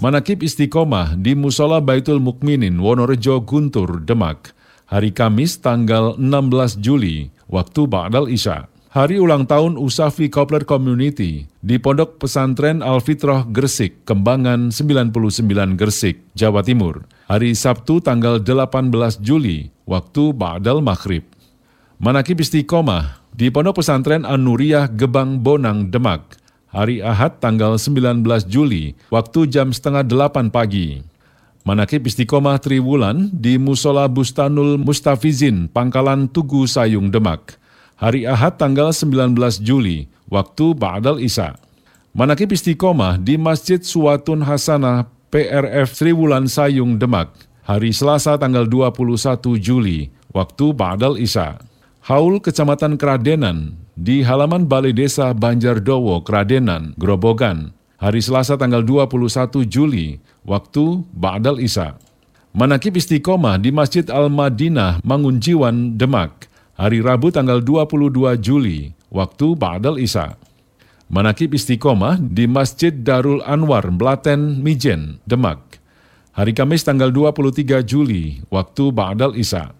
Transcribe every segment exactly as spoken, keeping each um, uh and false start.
Manakib Istiqomah di Musola Baitul Mukminin Wonorejo Guntur, Demak, hari Kamis tanggal enam belas Juli, waktu Ba'dal Isya. Hari ulang tahun Usafi Kopler Community di Pondok Pesantren Al-Fitrah Gresik, Kembangan sembilan puluh sembilan Gresik, Jawa Timur. Hari Sabtu tanggal delapan belas Juli, waktu Ba'dal Maghrib. Manakib Istiqomah di Pondok Pesantren An-Nuriyah Gebang Bonang, Demak. Hari Ahad tanggal sembilan belas Juli, waktu jam setengah delapan pagi. Manakib Istiqomah Triwulan di Musola Bustanul Mustafizin, Pangkalan Tugu Sayung, Demak. Hari Ahad tanggal sembilan belas Juli, waktu Ba'dal Isya. Manakib Istiqomah di Masjid Suwatun Hasanah P R F Triwulan Sayung, Demak. Hari Selasa tanggal dua puluh satu Juli, waktu Ba'dal Isya. Haul Kecamatan Kradenan di halaman Balai Desa Banjardowo, Kradenan, Grobogan. Hari Selasa tanggal dua puluh satu Juli, waktu Ba'dal Isya. Manakib Istiqomah di Masjid Al-Madinah Mangunjiwan, Demak. Hari Rabu tanggal dua puluh dua Juli, waktu Ba'dal Isya. Manakib Istiqomah di Masjid Darul Anwar Blaten Mijen, Demak. Hari Kamis tanggal dua puluh tiga Juli, waktu Ba'dal Isya.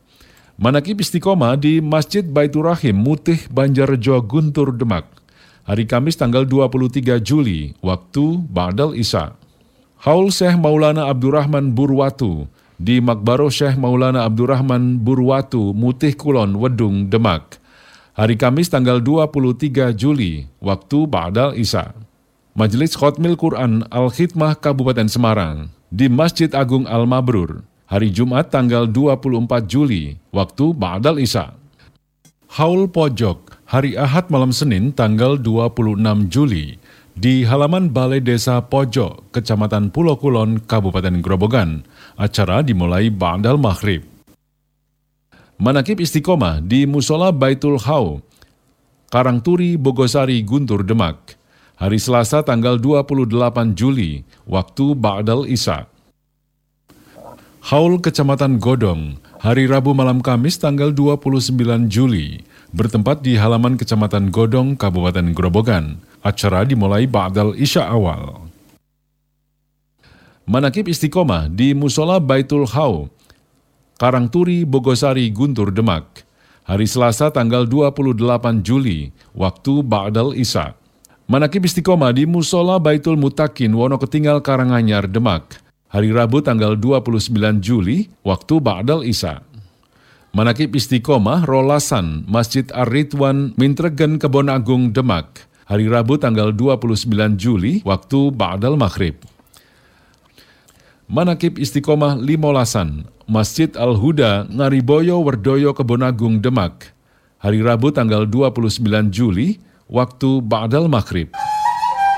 Manakib Istiqomah di Masjid Baitur Rahim Mutih Banjarjo Guntur, Demak. Hari Kamis tanggal dua puluh tiga Juli, waktu Ba'dal Isya. Haul Syekh Maulana Abdurrahman Burwatu di Makbaro Syekh Maulana Abdurrahman Burwatu Mutih Kulon Wedung, Demak. Hari Kamis tanggal dua puluh tiga Juli, waktu Ba'dal Isya. Majelis Khotmil Quran Al-Khidmah Kabupaten Semarang di Masjid Agung Al-Mabrur. Hari Jumat tanggal dua puluh empat Juli, waktu Ba'dal Isya. Haul Pojok, hari Ahad malam Senin tanggal dua puluh enam Juli, di halaman Balai Desa Pojok, Kecamatan Pulau Kulon, Kabupaten Grobogan. Acara dimulai Ba'dal Maghrib. Manakib Istiqomah di Musola Baitul Hau, Karangturi, Bogosari, Guntur, Demak. Hari Selasa tanggal dua puluh delapan Juli, waktu Ba'dal Isya. Haul Kecamatan Godong, hari Rabu malam Kamis tanggal dua puluh sembilan Juli, bertempat di halaman Kecamatan Godong, Kabupaten Grobogan. Acara dimulai Ba'dal Isya awal. Manakib Istiqomah di Musola Baitul Hau, Karangturi, Bogosari, Guntur, Demak. Hari Selasa tanggal dua puluh delapan Juli, waktu Ba'dal Isya. Manakib Istiqomah di Musola Baitul Mutakin, Wonoketinggal, Karanganyar, Demak. Hari Rabu tanggal dua puluh sembilan Juli, waktu Ba'dal Isya. Manakib Istiqomah Rolasan, Masjid Ar-Ridwan, Mintregen, Kebon Agung, Demak. Hari Rabu tanggal dua puluh sembilan Juli, waktu Ba'dal Maghrib. Manakib Istiqomah Limolasan, Masjid Al-Huda, Ngariboyo, Werdoyo, Kebonagung, Demak. Hari Rabu tanggal dua puluh sembilan Juli, waktu Ba'dal Maghrib.